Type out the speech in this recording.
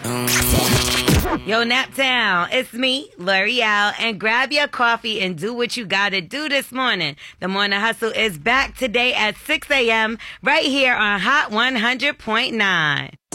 Yo, Naptown, it's me, L'Oreal, and grab your coffee and do what you gotta do this morning. The Morning Hustle is back today at 6 a.m. right here on Hot 100.9.